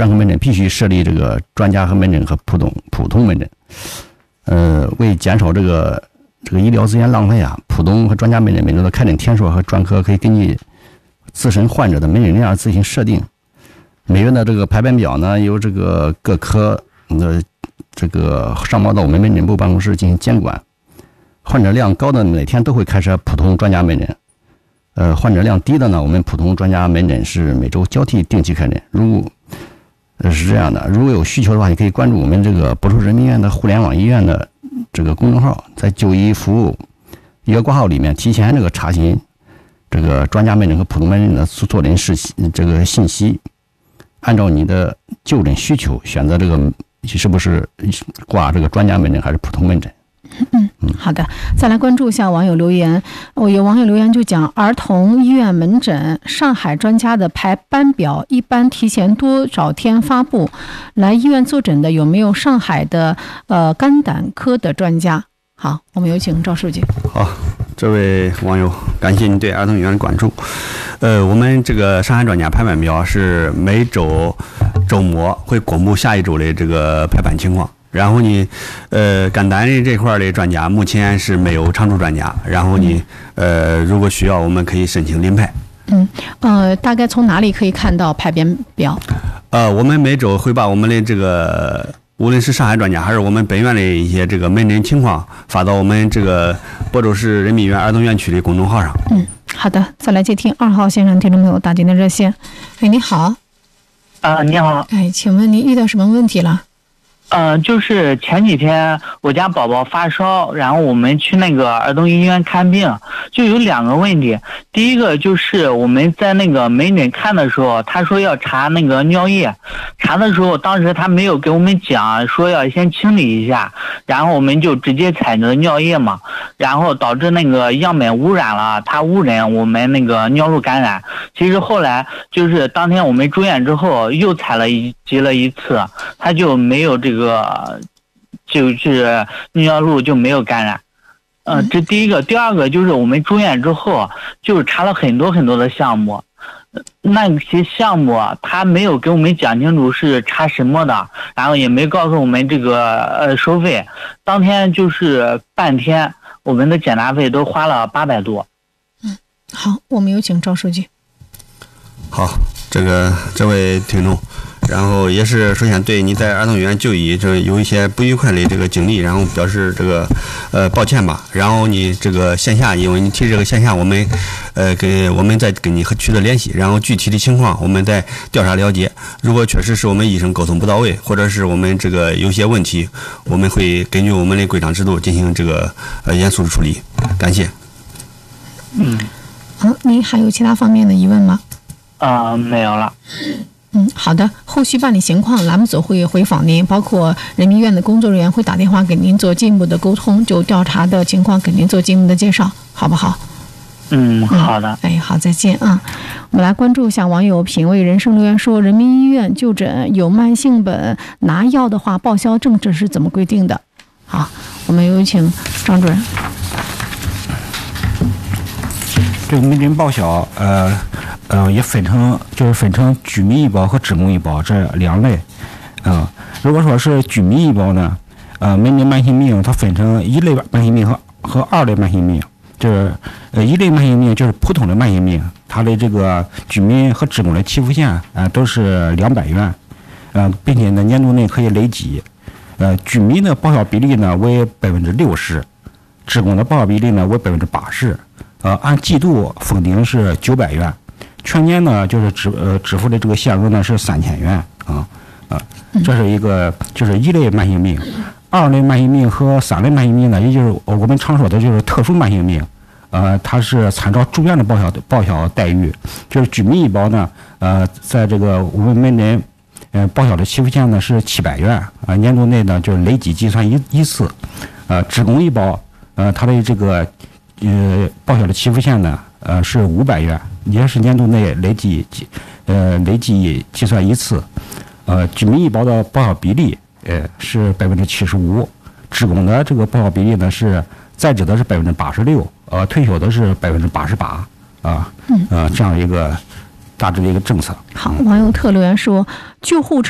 专科门诊必须设立这个专家和门诊和普通门诊。为减少这个医疗资源浪费啊，普通和专家门诊每周的开诊天数和专科可以根据自身患者的门诊量自行设定。每月的这个排班表呢，由这个各科的这个上报到我们门诊部办公室进行监管。患者量高的每天都会开设普通专家门诊。患者量低的呢，我们普通专家门诊是每周交替定期开诊。是这样的，如果有需求的话，你可以关注我们这个博州人民医院的互联网医院的这个公众号，在就医服务预约挂号里面提前这个查询这个专家门诊和普通门诊的坐诊这个信息，按照你的就诊需求选择这个是不是挂这个专家门诊还是普通门诊。 好的，再来关注一下网友留言。有网友留言就讲，儿童医院门诊上海专家的排班表一般提前多少天发布？来医院坐诊的有没有上海的肝胆科的专家？好，我们有请赵书记。 好，这位网友，感谢你对儿童医院的关注。我们这个上海专家排班表是每周周末会公布下一周的这个排班情况。然后呢，肝胆的这块的专家目前是没有常驻专家。然后呢，如果需要，我们可以申请临排。 大概从哪里可以看到排班表？ 我们每周会把我们的这个，无论是上海专家还是我们本院的一些这个门诊情况，发到我们这个亳州市人民医院儿童院区的公众号上。 好的，再来接听2号线上听众朋友打进的热线。你好。 你好。 请问您遇到什么问题了？ 就是前几天我家宝宝发烧，然后我们去那个儿童医院看病，就有2个问题。第一个就是我们在那个门诊看的时候，他说要查那个尿液，查的时候当时他没有给我们讲，说要先清理一下，然后我们就直接采的尿液嘛，然后导致那个样本污染了，他误诊我们那个尿路感染。其实后来就是当天我们住院之后又采了一次，他就没有这个就是尿路就没有感染。这第一个。第二个就是我们住院之后就是查了很多的项目，那些项目他没有给我们讲清楚是查什么的，然后也没告诉我们这个收费。当天就是半天我们的检查费都花了800多。 好，我们有请赵书记。 好，这位听众，然后也是首先对你在儿童医院就医这有一些不愉快的这个经历，然后表示这个抱歉吧。然后你这个线下，因为你提这个线下，我们再跟你取得联系，然后具体的情况我们再调查了解。如果确实是我们医生沟通不到位，或者是我们这个有些问题，我们会根据我们的规章制度进行这个严肃的处理。感谢。 您还有其他方面的疑问吗？ 没有了。 好的，后续办理情况，栏目组会回访您，包括人民医院的工作人员会打电话给您做进一步的沟通，就调查的情况给您做进一步的介绍，好不好？ 好的。 好，再见啊。我们来关注一下网友品味人生留言说，人民医院就诊有慢性本拿药的话，报销政策是怎么规定的？好，我们有请张主任。 这个门诊报销，也分成居民医保和职工医保这2类。如果说是居民医保呢，门诊慢性病它分成1类慢性病和2类慢性病。就是1类慢性病就是普通的慢性病，它的这个居民和职工的起付线都是200元，并且呢年度内可以累计。居民的报销比例呢为60%，职工的报销比例呢为80%。按季度封顶是900元，全年呢就是支付的这个限额呢是3000元这是一个就是1类慢性病。2类慢性病和3类慢性病呢，也就是我们常说的就是特殊慢性病，它是参照住院的报销待遇。就是居民医保呢，在这个我们门诊报销的起付线呢是700元年度内呢就是累计计算一次。职工医保它的这个报销的起付线呢是500元，也是年度内累计计算一次。居民医保的报销比例是75%，职工的这个报销比例呢是在职的是86%，退休的是88%这样一个大致的一个政策。 好，网友特留言说，救护车